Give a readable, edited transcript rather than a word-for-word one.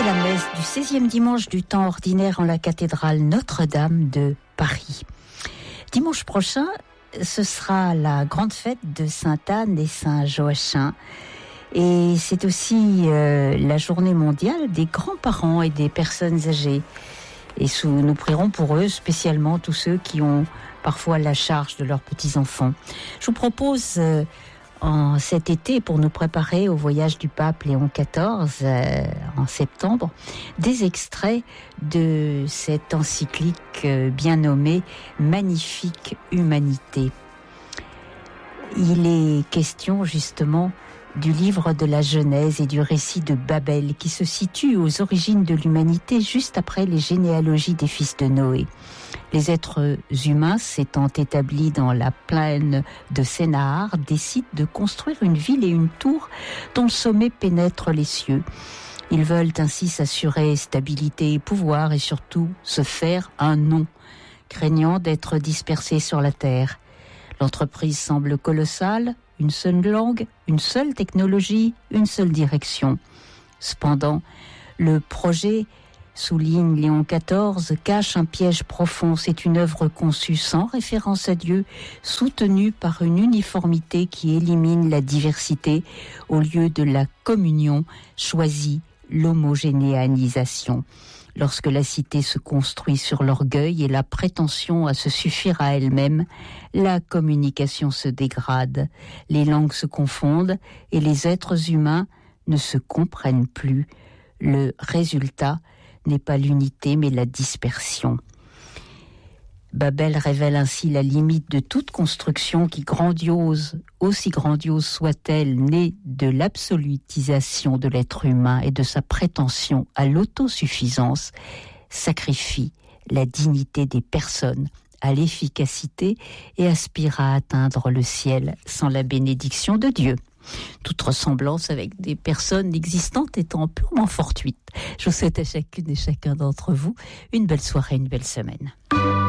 C'était la messe du 16e dimanche du temps ordinaire en la cathédrale Notre-Dame de Paris. Dimanche prochain, ce sera la grande fête de Sainte-Anne et Saint-Joachim. Et c'est aussi la journée mondiale des grands-parents et des personnes âgées. Et nous prierons pour eux, spécialement tous ceux qui ont parfois la charge de leurs petits-enfants. Je vous propose en cet été, pour nous préparer au voyage du pape Léon XIV en septembre, des extraits de cette encyclique bien nommée « Magnifique humanité ». Il est question justement du livre de la Genèse et du récit de Babel qui se situe aux origines de l'humanité juste après les généalogies des fils de Noé. Les êtres humains s'étant établis dans la plaine de Sénahar décident de construire une ville et une tour dont le sommet pénètre les cieux. Ils veulent ainsi s'assurer stabilité et pouvoir et surtout se faire un nom, craignant d'être dispersés sur la terre. L'entreprise semble colossale, une seule langue, une seule technologie, une seule direction. Cependant, le projet, souligne Léon XIV, cache un piège profond. C'est une œuvre conçue sans référence à Dieu, soutenue par une uniformité qui élimine la diversité au lieu de la communion, choisit l'homogénéisation. Lorsque la cité se construit sur l'orgueil et la prétention à se suffire à elle-même, la communication se dégrade, les langues se confondent et les êtres humains ne se comprennent plus. Le résultat n'est pas l'unité mais la dispersion. Babel révèle ainsi la limite de toute construction qui, aussi grandiose soit-elle, née de l'absolutisation de l'être humain et de sa prétention à l'autosuffisance, sacrifie la dignité des personnes à l'efficacité et aspire à atteindre le ciel sans la bénédiction de Dieu. Toute ressemblance avec des personnes existantes étant purement fortuite. Je vous souhaite à chacune et chacun d'entre vous une belle soirée, une belle semaine.